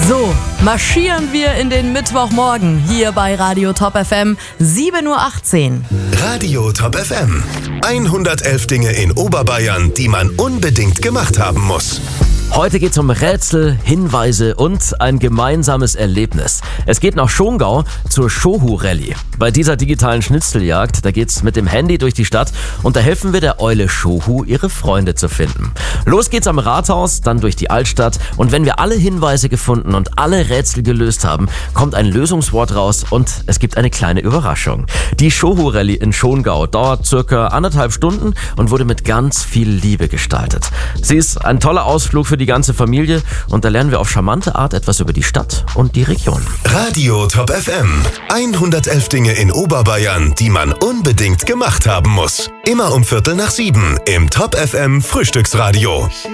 So, marschieren wir in den Mittwochmorgen hier bei Radio Top FM, 7.18 Uhr. Radio Top FM. 111 Dinge in Oberbayern, die man unbedingt gemacht haben muss. Heute geht's um Rätsel, Hinweise und ein gemeinsames Erlebnis. Es geht nach Schongau zur Schohu-Rallye. Bei dieser digitalen Schnitzeljagd, da geht's mit dem Handy durch die Stadt und da helfen wir der Eule Schohu, ihre Freunde zu finden. Los geht's am Rathaus, dann durch die Altstadt und wenn wir alle Hinweise gefunden und alle Rätsel gelöst haben, kommt ein Lösungswort raus und es gibt eine kleine Überraschung. Die Schohu-Rallye in Schongau dauert circa 1,5 Stunden und wurde mit ganz viel Liebe gestaltet. Sie ist ein toller Ausflug für die ganze Familie und da lernen wir auf charmante Art etwas über die Stadt und die Region. Radio Top FM. 111 Dinge in Oberbayern, die man unbedingt gemacht haben muss. Immer um 6:45 im Top FM Frühstücksradio.